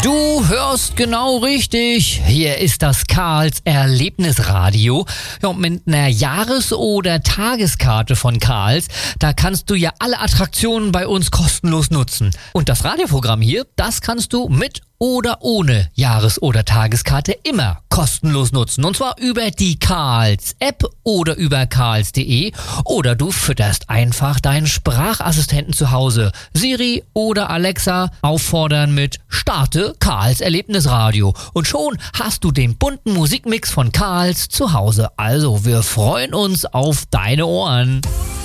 Du hörst genau richtig. Hier ist das Karls Erlebnisradio. Ja, und mit einer Jahres- oder Tageskarte von Karls, da kannst du ja alle Attraktionen bei uns kostenlos nutzen. Und das Radioprogramm hier, das kannst du mit oder ohne Jahres- oder Tageskarte immer kostenlos nutzen. Und zwar über die Karls-App oder über karls.de. Oder du fütterst einfach deinen Sprachassistenten zu Hause. Siri oder Alexa auffordern mit Starte Karls Erlebnisradio. Und schon hast du den bunten Musikmix von Karls zu Hause. Also, wir freuen uns auf deine Ohren.